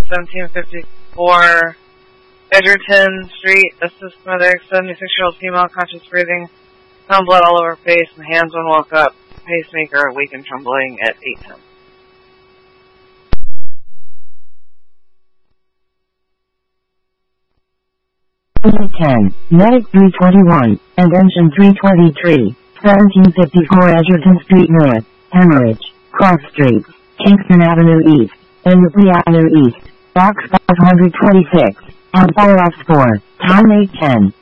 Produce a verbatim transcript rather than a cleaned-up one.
seventeen fifty-four Edgerton Street. Assist medic, seventy-six-year-old female, conscious breathing, found blood all over her face and hands when woke up. Pacemaker, weak and trembling at eight ten. eight ten, Medic three twenty-one, and Engine three twenty-three, seventeen fifty-four Edgerton Street North, Hemorrhage, Cross Streets, Kingston Avenue East, and Ripley Avenue East, Box five twenty-six, Alpha Fox four, Time eight ten.